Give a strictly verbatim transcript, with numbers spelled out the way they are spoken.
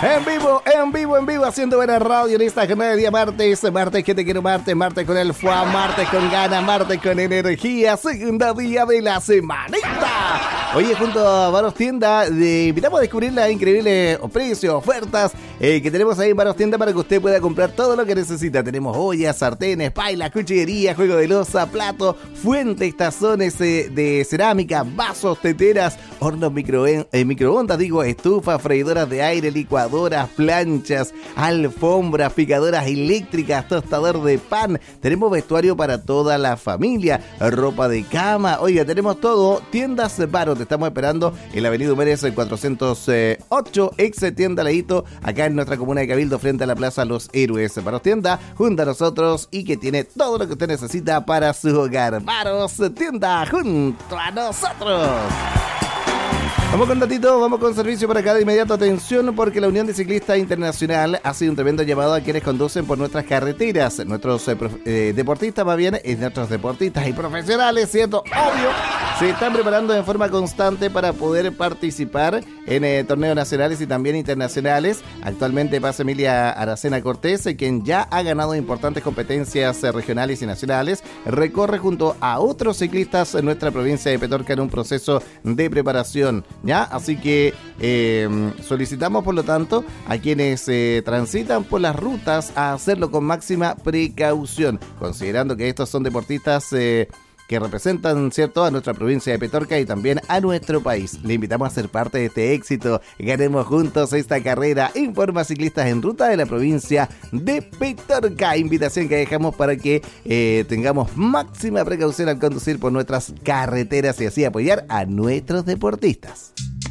En vivo, en vivo, en vivo, haciendo buena radio en esta jornada de día martes. Martes que te quiero, martes, martes con el fuá, martes con ganas, martes con energía. Segundo día de la semanita. Oye, junto a Varos Tienda, de, invitamos a descubrir las increíbles precios, ofertas eh, que tenemos ahí en Varos Tienda para que usted pueda comprar todo lo que necesita. Tenemos ollas, sartenes, pailas, cuchillería, juego de loza, plato, fuentes, tazones eh, de cerámica, vasos, teteras, hornos micro, eh, microondas, digo, estufas, freidoras de aire, licuadoras, planchas, alfombras, picadoras eléctricas, tostador de pan. Tenemos vestuario para toda la familia, ropa de cama. Oiga, tenemos todo. Tiendas Varos, te estamos esperando en la avenida Humérez cuatrocientos ocho, ex tienda Leito, acá en nuestra comuna de Cabildo, frente a la Plaza Los Héroes. Varos Tienda, junto a nosotros y que tiene todo lo que usted necesita para su hogar. Varos Tienda, junto a nosotros. Vamos con datito, vamos con servicio por acá de inmediato. Atención, porque la Unión de Ciclistas Internacional ha sido un tremendo llamado a quienes conducen por nuestras carreteras. Nuestros eh, prof, eh, deportistas, más bien, eh, nuestros deportistas y profesionales, ¿cierto? Obvio, se están preparando de forma constante para poder participar en eh, torneos nacionales y también internacionales. Actualmente pasa Emilia Aracena Cortés, eh, quien ya ha ganado importantes competencias eh, regionales y nacionales. Recorre junto a otros ciclistas en nuestra provincia de Petorca en un proceso de preparación. ¿Ya? Así que eh, solicitamos, por lo tanto, a quienes eh, transitan por las rutas a hacerlo con máxima precaución, considerando que estos son deportistas eh, que representan, ¿cierto?, a nuestra provincia de Petorca y también a nuestro país. Le invitamos a ser parte de este éxito. Ganemos juntos esta carrera. Informa Ciclistas en Ruta de la provincia de Petorca. Invitación que dejamos para que eh, tengamos máxima precaución al conducir por nuestras carreteras y así apoyar a nuestros deportistas.